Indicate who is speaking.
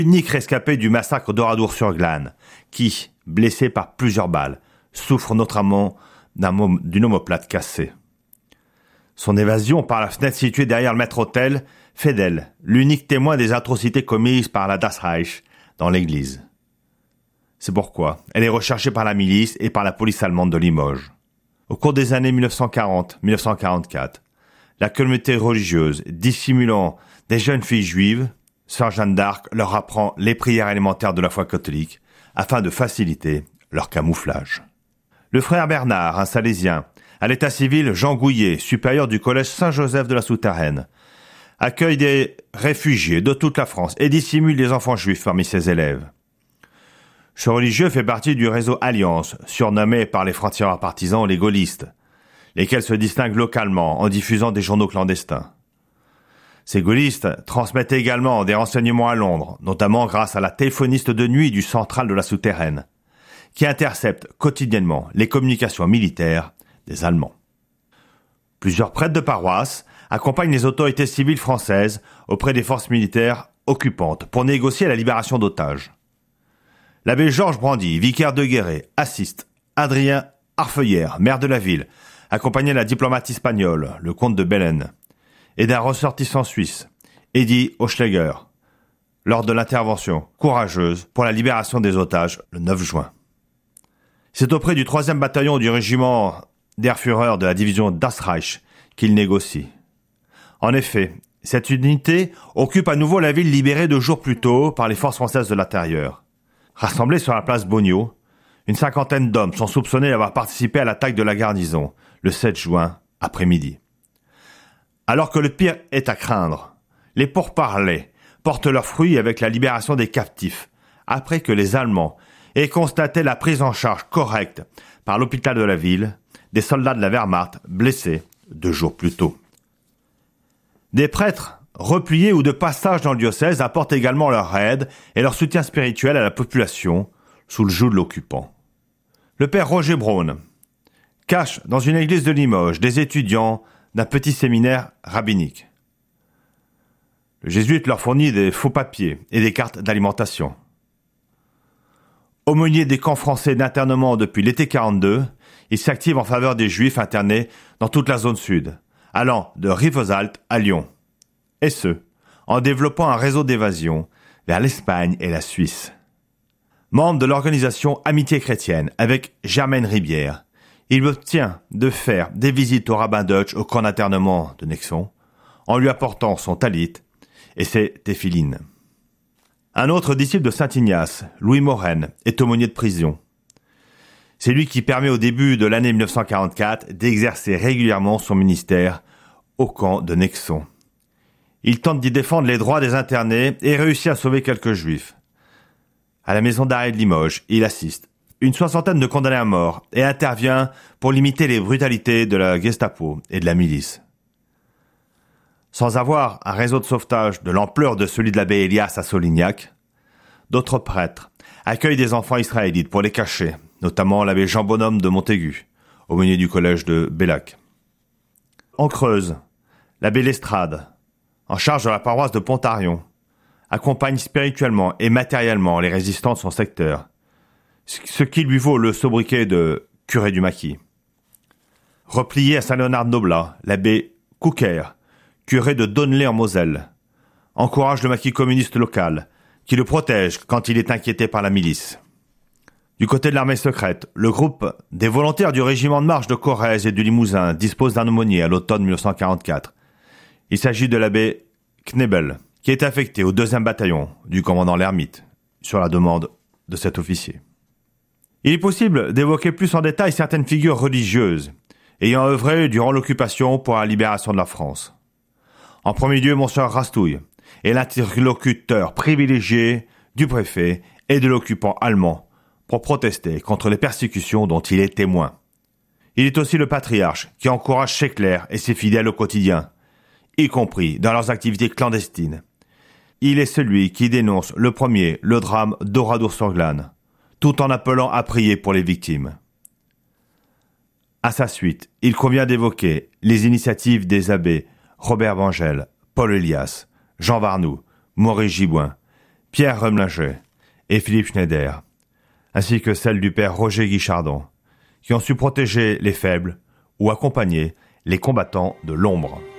Speaker 1: Unique rescapé du massacre d'Oradour-sur-Glane, qui, blessé par plusieurs balles, souffre notamment d'une omoplate cassée. Son évasion par la fenêtre située derrière le maître-autel fait d'elle l'unique témoin des atrocités commises par la Das Reich dans l'église. C'est pourquoi elle est recherchée par la milice et par la police allemande de Limoges. Au cours des années 1940-1944, la communauté religieuse, dissimulant des jeunes filles juives, Sœur Jeanne d'Arc leur apprend les prières élémentaires de la foi catholique afin de faciliter leur camouflage. Le frère Bernard, un salésien, à l'état civil Jean Gouillet, supérieur du collège Saint-Joseph de la Souterraine, accueille des réfugiés de toute la France et dissimule les enfants juifs parmi ses élèves. Ce religieux fait partie du réseau Alliance, surnommé par les francs-tireurs partisans les gaullistes, lesquels se distinguent localement en diffusant des journaux clandestins. Ces gaullistes transmettent également des renseignements à Londres, notamment grâce à la téléphoniste de nuit du central de la Souterraine, qui intercepte quotidiennement les communications militaires des Allemands. Plusieurs prêtres de paroisse accompagnent les autorités civiles françaises auprès des forces militaires occupantes pour négocier la libération d'otages. L'abbé Georges Brandy, vicaire de Guéret, assiste Adrien Arfeuillère, maire de la ville, accompagné d'un diplomate espagnol, le comte de Belen, et d'un ressortissant suisse, Eddie Hochschläger, lors de l'intervention courageuse pour la libération des otages le 9 juin. C'est auprès du 3e bataillon du régiment der Führer de la division Das Reich qu'il négocie. En effet, cette unité occupe à nouveau la ville libérée 2 jours plus tôt par les forces françaises de l'intérieur. Rassemblés sur la place Bogno, une 50aine d'hommes sont soupçonnés d'avoir participé à l'attaque de la garnison le 7 juin après-midi. Alors que le pire est à craindre, les pourparlers portent leurs fruits avec la libération des captifs, après que les Allemands aient constaté la prise en charge correcte par l'hôpital de la ville des soldats de la Wehrmacht blessés 2 jours plus tôt. Des prêtres repliés ou de passage dans le diocèse apportent également leur aide et leur soutien spirituel à la population sous le joug de l'occupant. Le père Roger Braun cache dans une église de Limoges des étudiants d'un petit séminaire rabbinique. Le jésuite leur fournit des faux papiers et des cartes d'alimentation. Aumônier des camps français d'internement depuis l'été 42, il s'active en faveur des juifs internés dans toute la zone sud, allant de Rivesaltes à Lyon. Et ce, en développant un réseau d'évasion vers l'Espagne et la Suisse. Membre de l'organisation Amitié chrétienne avec Germaine Ribière, il obtient de faire des visites au rabbin Deutsch au camp d'internement de Nexon, en lui apportant son talit et ses téphilines. Un autre disciple de Saint-Ignace, Louis Morenne, est aumônier de prison. C'est lui qui permet au début de l'année 1944 d'exercer régulièrement son ministère au camp de Nexon. Il tente d'y défendre les droits des internés et réussit à sauver quelques juifs. À la maison d'arrêt de Limoges, il assiste une 60aine de condamnés à mort et intervient pour limiter les brutalités de la Gestapo et de la milice. Sans avoir un réseau de sauvetage de l'ampleur de celui de l'abbé Elias à Solignac, d'autres prêtres accueillent des enfants israélites pour les cacher, notamment l'abbé Jean Bonhomme de Montaigu, aumônier du collège de Bellac. En Creuse, l'abbé Lestrade, en charge de la paroisse de Pontarion, accompagne spirituellement et matériellement les résistants de son secteur, ce qui lui vaut le sobriquet de curé du maquis. Replié à Saint-Léonard-de-Noblat, l'abbé Couquer, curé de Donnelly en Moselle, encourage le maquis communiste local, qui le protège quand il est inquiété par la milice. Du côté de l'armée secrète, le groupe des volontaires du régiment de marche de Corrèze et du Limousin dispose d'un aumônier à l'automne 1944. Il s'agit de l'abbé Knebel, qui est affecté au 2e bataillon du commandant Lermite, sur la demande de cet officier. Il est possible d'évoquer plus en détail certaines figures religieuses ayant œuvré durant l'occupation pour la libération de la France. En premier lieu, Monseigneur Rastouille est l'interlocuteur privilégié du préfet et de l'occupant allemand pour protester contre les persécutions dont il est témoin. Il est aussi le patriarche qui encourage ses clercs et ses fidèles au quotidien, y compris dans leurs activités clandestines. Il est celui qui dénonce le premier le drame d'Oradour-sur-Glane, tout en appelant à prier pour les victimes. À sa suite, il convient d'évoquer les initiatives des abbés Robert Vangel, Paul Elias, Jean Varnoux, Maurice Gibouin, Pierre Remlinger et Philippe Schneider, ainsi que celle du père Roger Guichardon, qui ont su protéger les faibles ou accompagner les combattants de l'ombre.